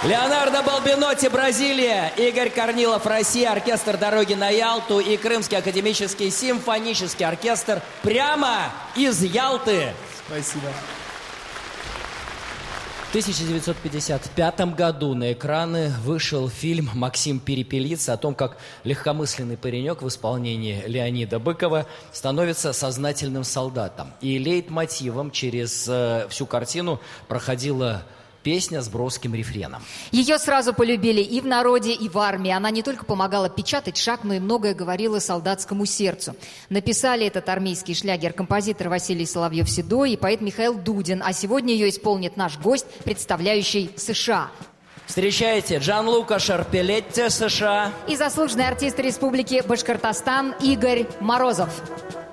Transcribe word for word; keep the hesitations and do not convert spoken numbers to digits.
Леонардо Балбинотти, Бразилия. Игорь Корнилов, Россия. Оркестр «Дороги на Ялту» и Крымский академический симфонический оркестр прямо из Ялты. Спасибо. В тысяча девятьсот пятьдесят пятом году на экраны вышел фильм «Максим Перепелица» о том, как легкомысленный паренек в исполнении Леонида Быкова становится сознательным солдатом. И лейтмотивом через э, всю картину проходила песня с броским рефреном. Ее сразу полюбили и в народе, и в армии. Она не только помогала печатать шаг, но и многое говорила солдатскому сердцу. Написали этот армейский шлягер композитор Василий Соловьев-Седой и поэт Михаил Дудин. А сегодня ее исполнит наш гость, представляющий США. Встречайте, Джанлука Шарпелетти, США. И заслуженный артист Республики Башкортостан Игорь Морозов.